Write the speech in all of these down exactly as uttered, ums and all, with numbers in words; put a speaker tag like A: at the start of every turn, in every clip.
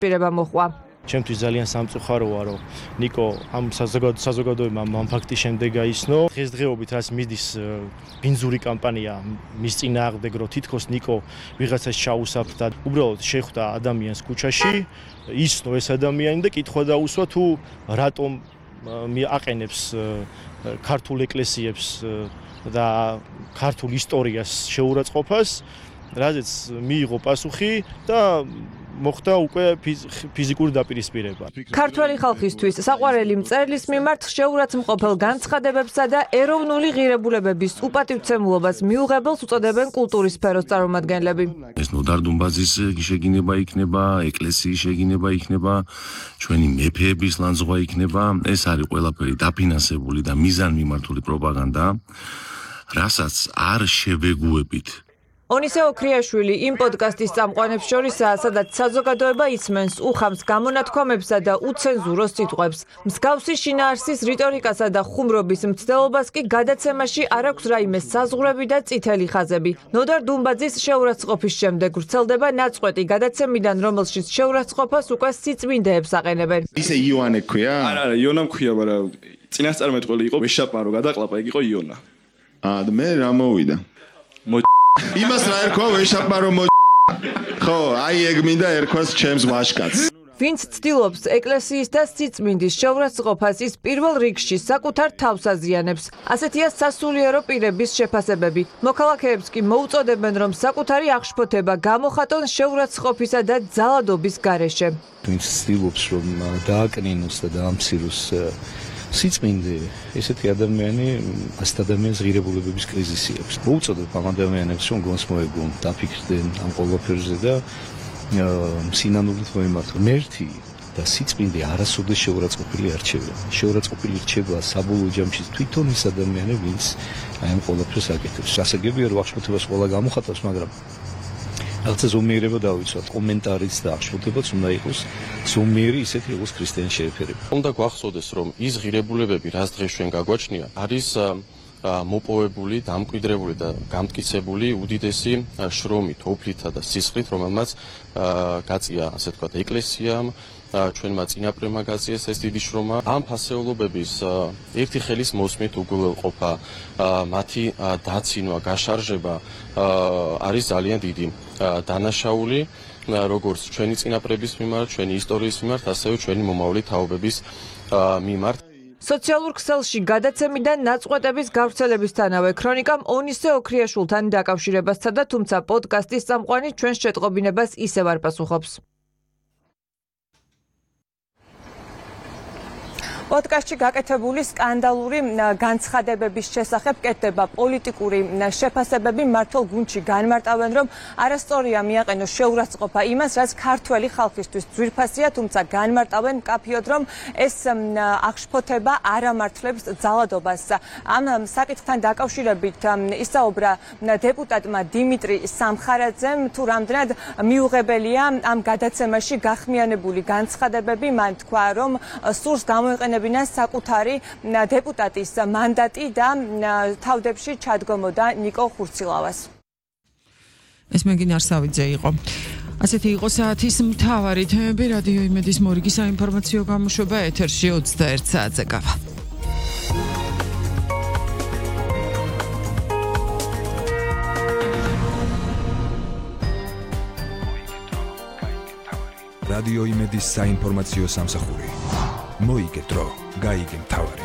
A: პირება მოხვა.
B: ჩემთვის ძალიან სამწუხაროა, რომ ნიკო ამ საზოგადოებამ ამ ფაქტის შემდეგ გაიცნო. დღესდღეობით რაც მიდის ბინძური კამპანია მის წინააღმდეგ, რომ თითქოს ნიკო ვიღაცას ჩაუსაფრდა, უბრალოდ შეხვდა ადამიანს ქუჩაში, ისნო ეს ადამიანი და კითხვა დაუსვა თუ რატომ აყენებს ქართულ ეკლესიებს და ქართულ ისტორიას შეურაცხყოფას, რაზეც მიიღო პასუხი და მოხდა უკვე ფიზიკური დაპირისპირება.
A: ქართველი ხალხისთვის საყვარელი მწერლის მიმართ შეურაცხმყოფელ განცხადებებსა და ეროვნული ღირებულებების უპატივცემულობას მიუღებელს უწოდებენ კულტურის სფეროს წარმომადგენლები.
C: ეს ნოდარ დუმბაძის შეგინება იქნება, ეკლესიის შეგინება იქნება, ჩვენი მეფეების ლანძღვა იქნება, ეს არის ყველაფერი დაფინანსებული და მიზანმიმართული პროპაგანდა, რასაც არ შევეგუებით.
A: ონისე ოქრიაშვილი იმ პოდკასტის წამყვანებს შორისაა, სადაც საზოგადოება იცმენს უხამს გამონათქვამებსა და უცენზურო სიტყვებს. მსგავსი შინაარსის რიტორიკასა და ხუმრობის მცდელობას კი გადაცემაში არ აქვს რაიმე საზღვრები და წითელი ხაზები. ნოდარ დუმბაძის შეურაცხყოფის შემდეგ ვრცელდება ნაწყვეტი გადაცემიდან, რომელშიც შეურაცხყოფას უკვე სიწმინდეებს აყენებენ.
D: ისე იონე ქვია?
E: არა, არა, იონა მქვია, მაგრამ წინასწარმეტყველი იყო ვეშაპარო გადაყლაპა, იქ იყო იონა.
D: აა და მე რა მოვიდა? იმას რა ერქვა ვეშაპარო მო ხო, აი ეგ მინდა ერქვას ჩემს ვაშკაც.
A: ვინც ცდილობს ეკლესიის და სიწმინდის შეურაცხყოფას, ის პირველ რიგში საკუთარ თავს აზიანებს. ასეთია სასულიერო პირების შეფასებები. მოქალაქეებს კი მოუწოდებენ, რომ საკუთარი აღშფოთება გამოხატონ შეურაცხყოფისა და ძალადობის გარეშე.
F: ვინც ცდილობს, რომ დააკნინოს და დაამციროს სიწმინდე, ესეთი ადამიანი ასეთ ადამიანს ღირებულებების კრიზისი აქვს. მოუწოდებ ამ ადამიანებს, რომ გონსმოეგონ, დაფიქრდნენ ამ ყველაფერზე და სინანულით მოემართონ. მერთი და სიწმინდე არასოდეს შეურაცხყოფილი არ რჩება. შეურაცხყოფილი რჩება საბოლოო ჯამში თვითონ ის ადამიანი, ვინც აი ამ ყველაფერს აკეთებს. სასაგებია რომ აღშფოთებას ყველა გამოხატავს, მაგრამ რაღაცა ზომიერება დავიცვათ, კომენტარიც და აღშფოთებაც უნდა იყოს ზომიერი, ისეთი როგორც ქრისტიანი შეეფერება.
G: უნდა გვახსოვდეს, რომ ის ღირებულებები, რაც დღეს ჩვენ გაგვაჩნია, არის მოპოვებული, დამკვიდრებული და გამტკიცებული უდიდესი შრომით, ოფლითა და სისხლით, რომელმაც გაწია, ასე ვთქვათ, ეკლესიამ, ჩვენმა წინაპრებმა გაწიეს ეს დიდი შრომა. ამ ფასეულობების ერთი ხელის მოსმით უგულებყოფა, მათი დაცინვა, გაშარჟება არის ძალიან დიდი დანაშაული, როგორც ჩვენი წინაპრების მიმართ, ჩვენი ისტორიის მიმართ, ასევე ჩვენი მომავალი თაობების მიმართ.
A: სოციალურ ქსელში გადაცემიდან ნაწყვეტების გავრცელებისთანავე ქრონიკამ ონისე ოქრიაშვილთან დაკავშირებას სცადა, თუმცა პოდკასტის წამყვანი ჩვენს შეტყობინებას ისევ არ პასუხობს. პოდკასტში გაკეთებული სკანდალური განცხადებების შესახებ კეთდება პოლიტიკური შეფასებები. მართლ გუნდში განმარტავენ, რომ არასწორია მიაყენოს შეურაცხყოფა იმას, რაც ქართველი ხალხისთვის ძვირფასია, თუმცა განმარტავენ მკაფიოდ, რომ ეს აღშფოთება არ ამართლებს ძალადობას. ამ საკითხთან დაკავშირებით ისაუბრა დეპუტატმა დიმიტრი სამხარაძემ, თუ რამდენად მიუღებელია ამ გადაცემაში გახმიანებული განცხადებები. მან თქვა, რომ სურს გამოიყენებინა საკუთარი დეპუტატის მანდატი და თავდებში ჩადგომოდა ნიკო ხურცილავას.
H: ეს მეგინ არსავიძე იყო. ასეთი იყო საათის მთავარი თემები. რადიო იმედის მორიგი საინფორმაციო გამოშვება ეთერში ოცდაერთ საათზე გავა.
I: რადიო იმედის საინფორმაციო სამსახური. მოიგე დრო, გაიგე მთავარი.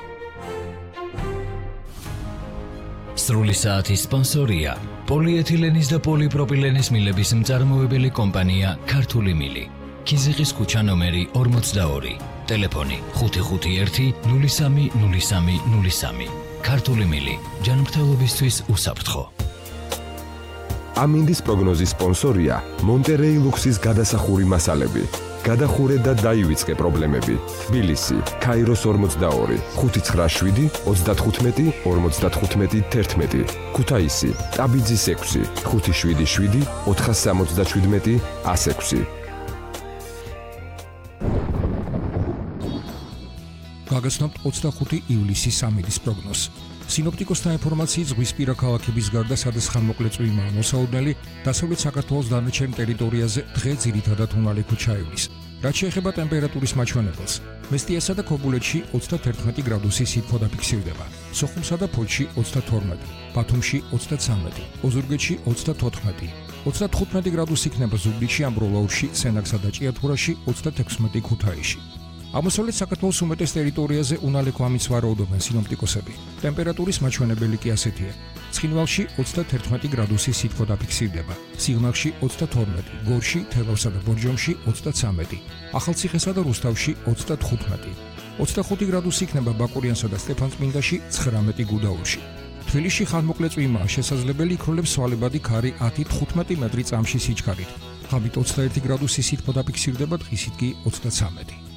J: სრული საათის სპონსორია პოლიეთილენის და პოლიპროპილენის მილების მწარმოებელი კომპანია ქართული მილი. ქიზიყის ქუჩა ნომერი ორმოცდაორი. ტელეფონი ხუთი ხუთი ერთი ნული სამი ნული სამი ნული სამი. ქართული მილი. ჯანმრთელობისთვის უსაფრთხო.
I: ამინდის პროგნოზის სპონსორია მონტერეი ლუქსის გადასახური მასალები. გადახურე და დაივიწყე პრობლემები. თბილისი, ქაიროს ორმოცდაორი, ხუთი ცხრა შვიდი ოცდათხუთმეტი ორმოცდათხუთმეტი თერთმეტი. ქუთაისი, ტაბიძის ექვსი, ხუთი შვიდი შვიდი ოთხასამოცდაშვიდმეტი ასექვსი.
K: გაგაცნობთ ოცდახუთი ივლისის სამინდის პროგნოზს. სინოპტიკოსთა ინფორმაციით ზღვისპირა ქალაქების გარდა სადაც ხანმოკლე წვიმაა მოსაოდნელი, დასავლეთ საქართველოს დანარჩენ ტერიტორიაზე დღე ძირითადად უნალექო ჩაივლის. რაც შეეხება ტემპერატურის მაჩვენებელს, მესტიასა და ქობულეთში ოცდათერთმეტი გრადუსი სითბო დაფიქსირდება, სოხუმსა და ფოთში ოცდათორმეტი, ბათუმში ოცდაცამეტი, ოზურგეთში ოცდათოთხმეტი, ოცდათხუთმეტი გრადუსი იქნება ზუგდიდში, ამბროლაურში, სენაკსა და ჭიათურაში, ოცდათექვსმეტი ქუთაისში. აღმოსავლეთ საქართველოს უმეტეს ტერიტორიაზე უნალექო ამის ვარაუდობენ სინოპტიკოსები. ტემპერატურის მაჩვენებელი კი ასეთია: ცხინვალში ოცდათერთმეტი გრადუსი სითბო დაფიქსირდება, სიღნაღში ოცდათორმეტი, გორში, თელავსა და ბორჯომში ოცდაცამეტი, ახალციხესა და რუსთავში ოცდათხუთმეტი, ოცდახუთი გრადუსი იქნება ბაკურიანსა და სტეფანწმინდაში, ცხრამეტი გუდაურში. თბილისში ხანმოკლე წვიმაა შესაძლებელი, იქროლებს სვალებადი ქარი ათი თხუთმეტი მეტრი წამში სიჩქარით. ღამით ოცდაერთი გრადუსი სითბო დაფიქსირდება, დღისით კი ოცდაცამეტი.